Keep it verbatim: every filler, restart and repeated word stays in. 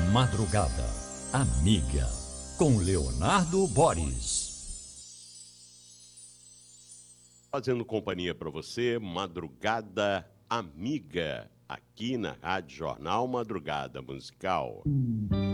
Madrugada Amiga, com Leonardo Boris. Fazendo companhia para você, Madrugada Amiga, aqui na Rádio Jornal Madrugada Musical.